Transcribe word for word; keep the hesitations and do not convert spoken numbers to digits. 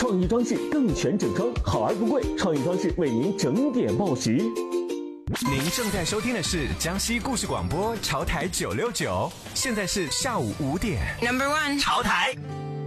创意装饰更全整装，好而不贵，创意装饰为您整点报时。 您正在收听的是江西故事广播潮台九六九，现在是下午五点。 Number one， 潮台。